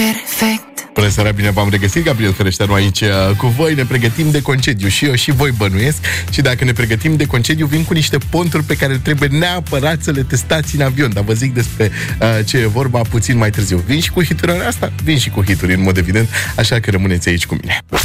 perfect. Bună seara, bine v-am regăsit, Gabriel Fereșteanu aici cu voi. Ne pregătim de concediu și eu și voi bănuiesc. Și dacă ne pregătim de concediu, vin cu niște ponturi pe care trebuie neapărat să le testați în avion. Dar vă zic despre ce e vorba puțin mai târziu. Vin și cu hituri asta? Vin și cu hituri, în mod evident. Așa că rămâneți aici cu mine.